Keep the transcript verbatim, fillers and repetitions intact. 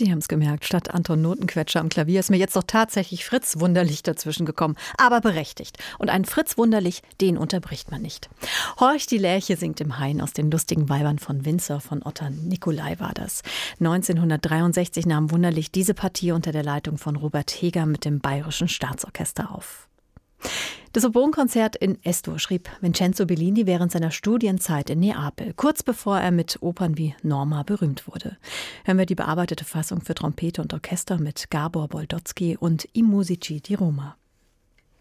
Sie haben es gemerkt, statt Anton Notenquetscher am Klavier ist mir jetzt doch tatsächlich Fritz Wunderlich dazwischen gekommen. Aber berechtigt. Und einen Fritz Wunderlich, den unterbricht man nicht. Horch, die Lerche singt im Hain aus den lustigen Weibern von Windsor, von Otter Nicolai war das. neunzehnhundertdreiundsechzig nahm Wunderlich diese Partie unter der Leitung von Robert Heger mit dem Bayerischen Staatsorchester auf. Das Oboenkonzert in Es-Dur schrieb Vincenzo Bellini während seiner Studienzeit in Neapel, kurz bevor er mit Opern wie Norma berühmt wurde. Hören wir die bearbeitete Fassung für Trompete und Orchester mit Gabor Boldotzky und I Musici di Roma.